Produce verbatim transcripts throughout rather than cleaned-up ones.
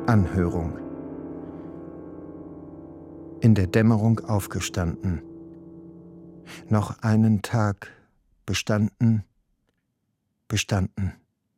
Anhörung. In der Dämmerung aufgestanden. Noch einen Tag bestanden, bestanden.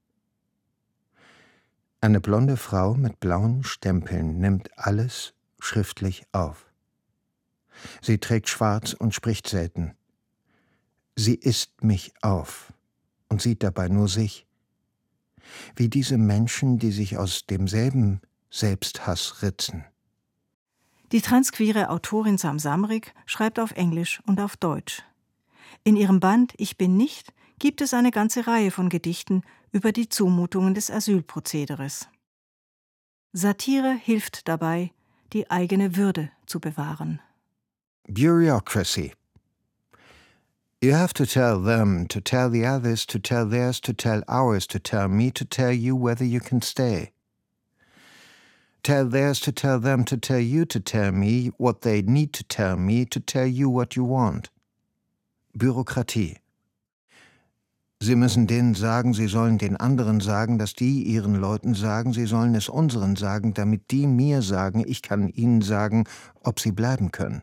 Eine blonde Frau mit blauen Stempeln nimmt alles schriftlich auf. Sie trägt schwarz und spricht selten. Sie isst mich auf und sieht dabei nur sich. Wie diese Menschen, die sich aus demselben Selbsthass ritzen. Die transqueere Autorin Sam Samrick schreibt auf Englisch und auf Deutsch. In ihrem Band Ich bin nicht gibt es eine ganze Reihe von Gedichten über die Zumutungen des Asylprozederes. Satire hilft dabei, die eigene Würde zu bewahren. Bureaucracy. You have to tell them, to tell the others, to tell theirs, to tell ours, to tell me, to tell you whether you can stay. Tell theirs to tell them, to tell you to tell me what they need to tell me, to tell you what you want. Bürokratie. Sie müssen denen sagen, sie sollen den anderen sagen, dass die ihren Leuten sagen, sie sollen es unseren sagen, damit die mir sagen, ich kann ihnen sagen, ob sie bleiben können.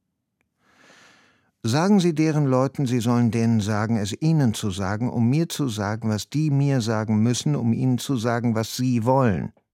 Sagen Sie deren Leuten, sie sollen denen sagen, es ihnen zu sagen, um mir zu sagen, was die mir sagen müssen, um ihnen zu sagen, was sie wollen.